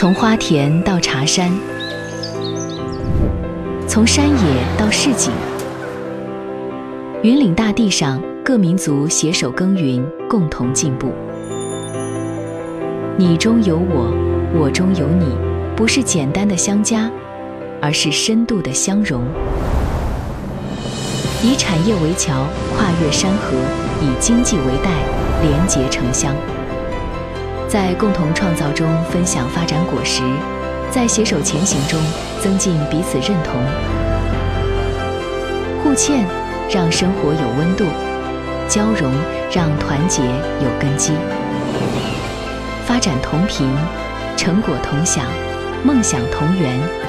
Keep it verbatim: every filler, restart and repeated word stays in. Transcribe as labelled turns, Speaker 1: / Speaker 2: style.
Speaker 1: 从花田到茶山，从山野到市井，云岭大地上，各民族携手耕耘，共同进步。你中有我，我中有你，不是简单的相加，而是深度的相融。以产业为桥，跨越山河；以经济为带，连结城乡。在共同创造中分享发展果实，在携手前行中增进彼此认同。互欠让生活有温度，交融让团结有根基。发展同频，成果同享，梦想同圆。